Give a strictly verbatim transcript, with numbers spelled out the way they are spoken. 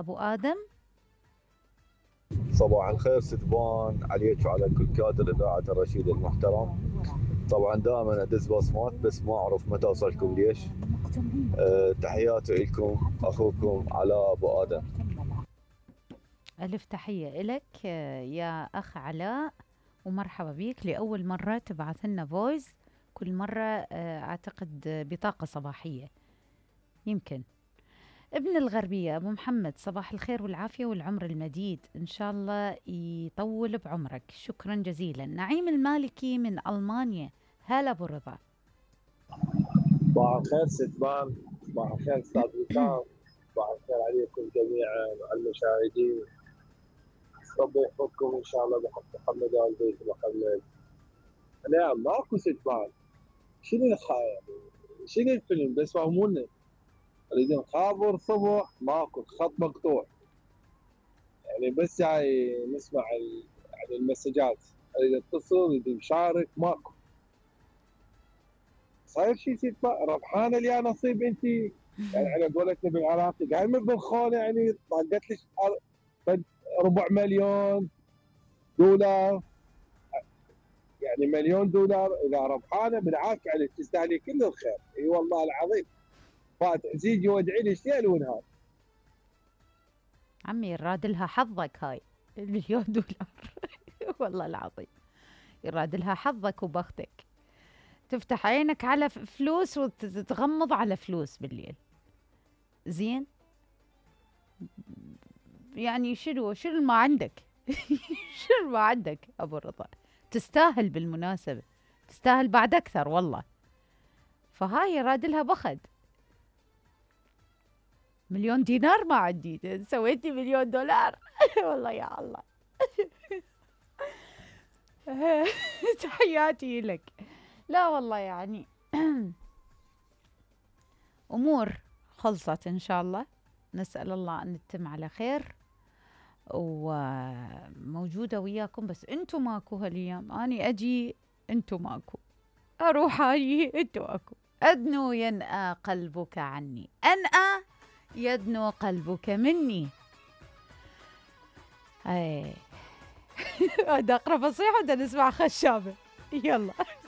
أبو آدم. صباح الخير ستبان عليك وعلى كل كادر إذاعة الرشيد المحترم. طبعا دائما أدز بصمات بس ما أعرف متى أوصلكم ليش. أه تحياتي لكم أخوكم علاء أبو آدم. ألف تحية إلك يا أخ علاء، ومرحبا بيك. لأول مرة تبعث لنا فويس، كل مرة أعتقد بطاقة صباحية يمكن. ابن الغربية أبو محمد، صباح الخير والعافية والعمر المديد، إن شاء الله يطول بعمرك. شكرا جزيلا. نعيم المالكي من ألمانيا، هلا أبو رضا. صباح الخير ستبان، صباح الخير استاذ وسام، صباح الخير عليكم جميعا وعلى المشاهدين. ربي يحفظكم ان شاء الله بحق محمد وال بيت محمد. لا ماكو ستبان، شنو الخاير؟ شنو الفيلم بس فهمونا. نريد خابر صبح ماكو، خط مقطوع، يعني بس جاي نسمع يعني المسجات، اريد اتصل اريد نشارك ماكو. صاير شيء ستبان ربحانه لي نصيب انت، يعني على قولتنا بالعراقي قايمه بالخونه، يعني طاقت لك ربع مليون دولار، يعني مليون دولار اذا ربحانه بالعافيه عليك، تستاهلي كل الخير. اي والله العظيم. فات زيجي وادعي لي ليل ونهار. عمي يراد لها حظك هاي المليون دولار والله العظيم يراد لها حظك وبختك. تفتح عينك على فلوس وتتغمض على فلوس بالليل. زين يعني شنو شنو ما عندك شنو ما عندك أبو رضا. تستاهل بالمناسبة، تستاهل بعد أكثر والله. فهاي راد لها بخد. مليون دينار ما عندي، سويتي مليون دولار والله يا الله تحياتي لك. لا والله يعني أمور خلصت إن شاء الله، نسأل الله أن تتم على خير، وموجودة وياكم. بس أنتم ماكو هالأيام، أني أجي أنتم ماكو، أروح أجي أنتم ماكو. أدنو ينأى قلبك عني، أنأى يدنو قلبك مني. أي هذا أقرب فصيح وده نسمع خشابة. يلا